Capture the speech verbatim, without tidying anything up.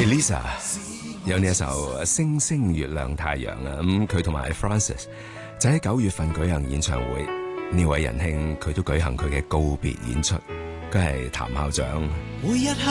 Elisa 有呢一首《星星月亮太陽》啊，咁佢同埋 Francis 就喺九月份舉行演唱會。呢位仁兄佢都舉行佢嘅告別演出，佢係譚校長。 每一刻